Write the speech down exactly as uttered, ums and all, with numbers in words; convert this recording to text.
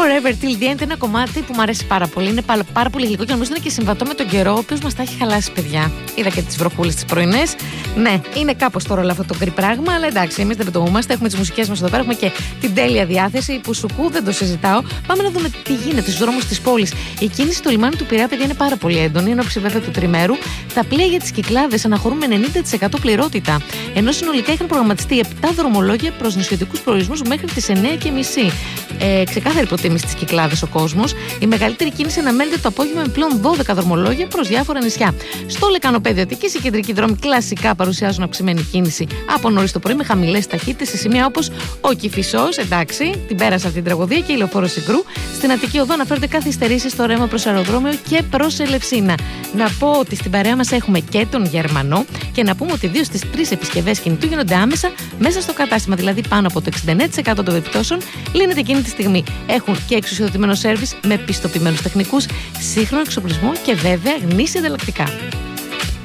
Forever Till the End, ένα κομμάτι που μου αρέσει πάρα πολύ. Είναι πάρα, πάρα πολύ γλυκό και νομίζω είναι και συμβατό με τον καιρό, ο οποίος μας τα έχει χαλάσει, παιδιά. Είδα και τις βροχούλες τις πρωινές. Ναι, είναι κάπως τώρα όλο αυτό το γκρι πράγμα, αλλά εντάξει, εμείς δεν πετωμούμαστε. Έχουμε τις μουσικές μας εδώ πέρα, έχουμε και την τέλεια διάθεση που σουκού δεν το συζητάω. Πάμε να δούμε τι γίνεται στους δρόμους της πόλης. Η κίνηση στο λιμάνι του Πειραιά, παιδιά, είναι πάρα πολύ έντονη, ενώ βέβαια του τριμέρου. Τα πλοία για τις Κυκλάδες αναχωρούν με ενενήντα τοις εκατό πληρότητα. Ενώ συνολικά είχαν προγραμματιστεί επτά δρομολόγια προς νησιωτικούς προορισμούς μέχρι τις εννιά και μισή. Ε, ξεκάθαρη προτίμηση στις Κυκλάδες ο κόσμος. Η μεγαλύτερη κίνηση αναμένεται το απόγευμα με πλέον δώδεκα δρομολόγια προς διάφορα νησιά. Στο Λεκανοπέδιο Αττικής, οι κεντρικοί δρόμοι κλασικά παρουσιάζουν αυξημένη κίνηση από νωρίς το πρωί με χαμηλές ταχύτητες σε σημεία όπως ο Κηφισός, εντάξει, την πέρασα αυτή την τραγωδία, και η Λεωφόρο Συγκρού. Στην Αττική Οδό αναφέρονται καθυστερήσεις στο ρεύμα προς αεροδρόμιο και προς Ελευσίνα. Να πω ότι στην παρέα μας έχουμε και τον Γερμανό και να πούμε ότι δύο στις τρεις επισκευές κινητού γίνονται άμεσα μέσα στο κατάστημα. Δηλαδή πάνω από το εξήντα εννέα τοις εκατό των περιπτώσεων λύνεται εκείνη τη στιγμή. Έχουν και εξουσιοδοτημένο σέρβις με πιστοποιημένους τεχνικούς, σύγχρονο εξοπλισμό και βέβαια γνήσια ανταλλακτικά.